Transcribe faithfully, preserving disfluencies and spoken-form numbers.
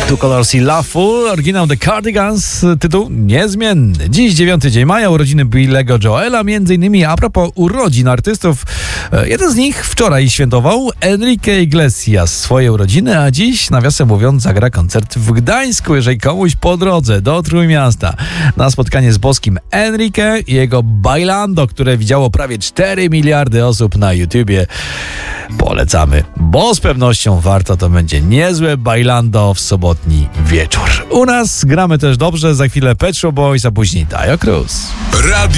Two Colors i Lawful, oryginał The Cardigans, tytuł niezmienny. Dziś dziewiąty dzień maja, urodziny Billego Joela, między innymi a propos urodzin artystów. Jeden z nich wczoraj świętował Enrique Iglesias swoje urodziny, a dziś, nawiasem mówiąc, zagra koncert w Gdańsku, jeżeli komuś po drodze do Trójmiasta na spotkanie z boskim Enrique i jego Bailando, które widziało prawie cztery miliardy osób na YouTubie. Polecamy, bo z pewnością warto, to będzie niezłe Bailando w sobotni wieczór. U nas gramy też dobrze, za chwilę Pet Shop Boys, a później Taio Cruz. Radio